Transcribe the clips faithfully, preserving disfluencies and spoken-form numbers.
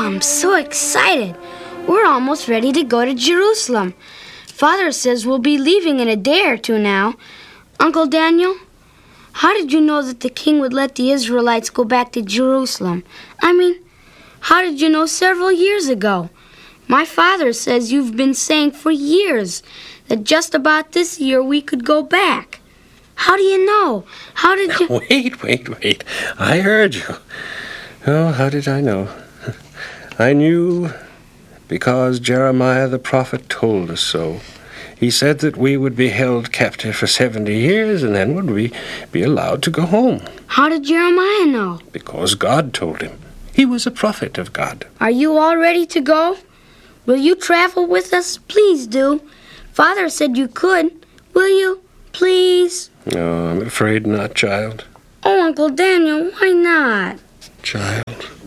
I'm so excited. We're almost ready to go to Jerusalem. Father says we'll be leaving in a day or two now. Uncle Daniel, how did you know that the king would let the Israelites go back to Jerusalem? I mean, how did you know several years ago? My father says you've been saying for years that just about this year we could go back. How do you know? How did you... Wait, wait, wait. I heard you. Oh, how did I know? I knew because Jeremiah the prophet told us so. He said that we would be held captive for seventy years, and then would we be allowed to go home. How did Jeremiah know? Because God told him. He was a prophet of God. Are you all ready to go? Will you travel with us? Please do. Father said you could. Will you? Please? No, I'm afraid not, child. Oh, Uncle Daniel, why not? Child,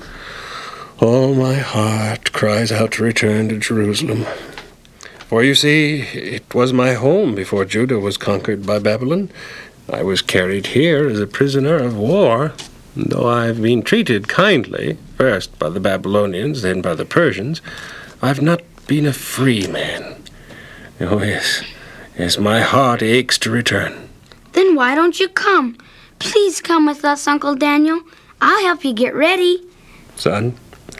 all my heart cries out to return to Jerusalem. For you see, it was my home before Judah was conquered by Babylon. I was carried here as a prisoner of war, though I've been treated kindly, first by the Babylonians, then by the Persians. I've not been a free man. Oh, yes, yes, my heart aches to return. Then why don't you come? Please come with us, Uncle Daniel. I'll help you get ready. Son,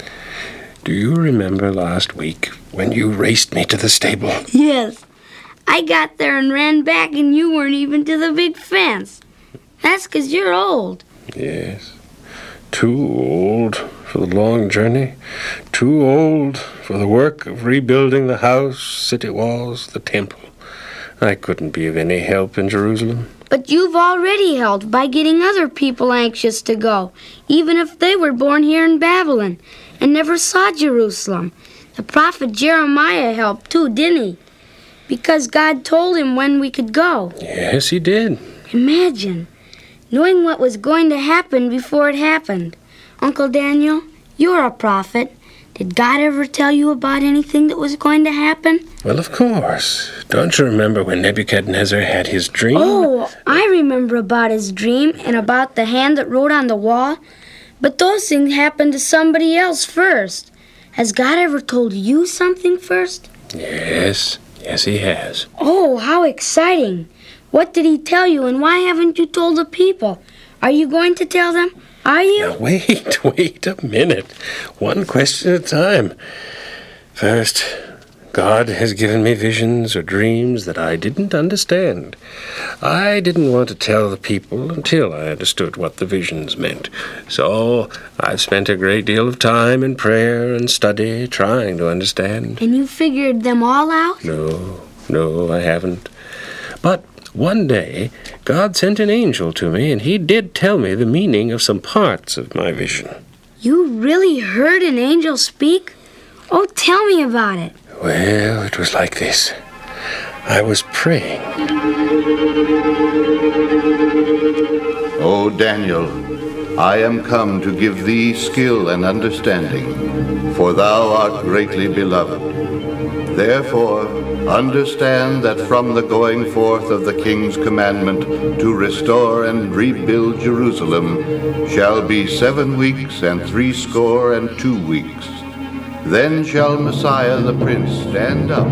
do you remember last week when you raced me to the stable? Yes. I got there and ran back and you weren't even to the big fence. That's 'cause you're old. Yes. Too old for the long journey. Too old for the work of rebuilding the house, city walls, the temple. I couldn't be of any help in Jerusalem. But you've already helped by getting other people anxious to go, even if they were born here in Babylon and never saw Jerusalem. The prophet Jeremiah helped too, didn't he? Because God told him when we could go. Yes, he did. Imagine knowing what was going to happen before it happened. Uncle Daniel, you're a prophet. Did God ever tell you about anything that was going to happen? Well, of course. Don't you remember when Nebuchadnezzar had his dream? Oh, I remember about his dream and about the hand that wrote on the wall. But those things happened to somebody else first. Has God ever told you something first? Yes, yes he has. Oh, how exciting. What did he tell you, and why haven't you told the people? Are you going to tell them? Are you? Now, wait, wait a minute. One question at a time. First, God has given me visions or dreams that I didn't understand. I didn't want to tell the people until I understood what the visions meant. So I've spent a great deal of time in prayer and study trying to understand. And you figured them all out? No, no, I haven't. But one day, God sent an angel to me, and he did tell me the meaning of some parts of my vision. You really heard an angel speak? Oh, tell me about it. Well, it was like this. I was praying. O Daniel, I am come to give thee skill and understanding, for thou art greatly beloved. Therefore, understand that from the going forth of the king's commandment to restore and rebuild Jerusalem shall be seven weeks and threescore and two weeks. Then shall Messiah the Prince stand up.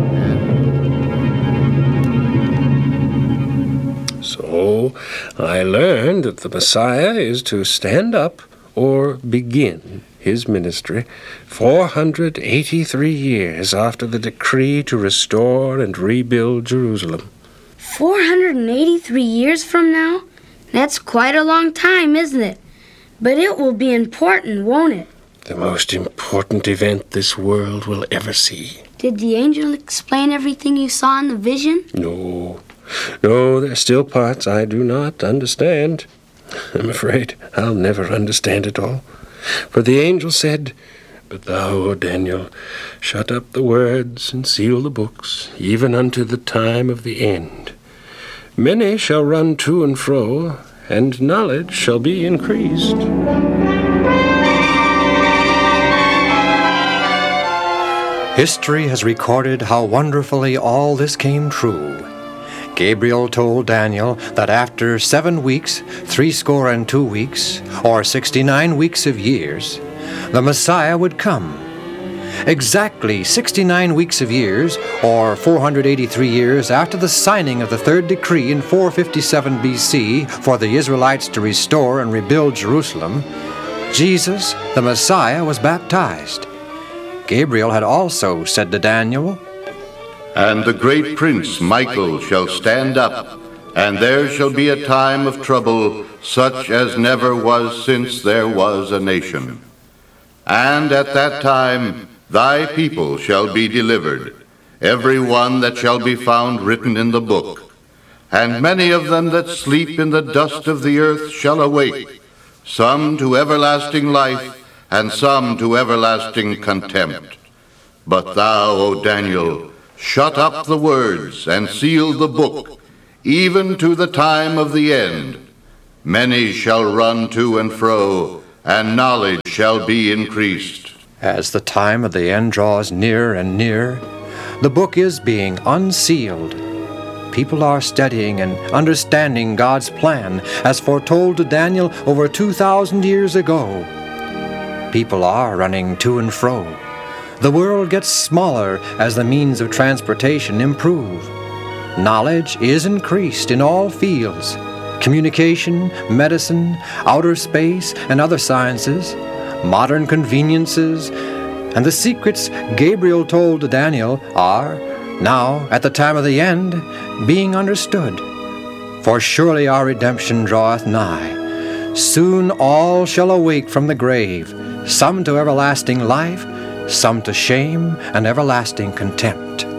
And... So I learned that the Messiah is to stand up or begin his ministry four hundred eighty-three years after the decree to restore and rebuild Jerusalem. four hundred eighty-three years from now? That's quite a long time, isn't it? But it will be important, won't it? The most important event this world will ever see. Did the angel explain everything you saw in the vision? No. No, there are still parts I do not understand. I'm afraid I'll never understand it all. For the angel said, But thou, O Daniel, shut up the words and seal the books, even unto the time of the end. Many shall run to and fro, and knowledge shall be increased. History has recorded how wonderfully all this came true. Gabriel told Daniel that after seven weeks, threescore and two weeks, or sixty-nine weeks of years, the Messiah would come. Exactly sixty-nine weeks of years, or four hundred eighty-three years after the signing of the third decree in four fifty-seven B C for the Israelites to restore and rebuild Jerusalem, Jesus, the Messiah, was baptized. Gabriel had also said to Daniel, "And the great prince Michael shall stand up, and there shall be a time of trouble such as never was since there was a nation. And at that time thy people shall be delivered, every one that shall be found written in the book. And many of them that sleep in the dust of the earth shall awake, some to everlasting life, and some to everlasting contempt. But thou, O Daniel, shut up the words, and seal the book, even to the time of the end. Many shall run to and fro, and knowledge shall be increased." As the time of the end draws nearer and nearer, the book is being unsealed. People are studying and understanding God's plan as foretold to Daniel over two thousand years ago. People are running to and fro. The world gets smaller as the means of transportation improve. Knowledge is increased in all fields: communication, medicine, outer space, and other sciences, modern conveniences, and the secrets Gabriel told to Daniel are, now, at the time of the end, being understood. For surely our redemption draweth nigh. Soon all shall awake from the grave, some to everlasting life, some to shame and everlasting contempt.